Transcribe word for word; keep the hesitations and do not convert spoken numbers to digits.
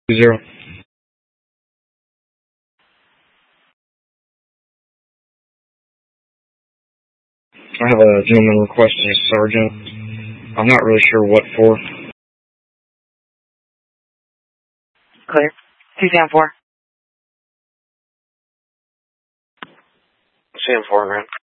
Zero. I have a gentleman requesting a sergeant. I'm not really sure what for. Clear. two Sam four. Sam four, man.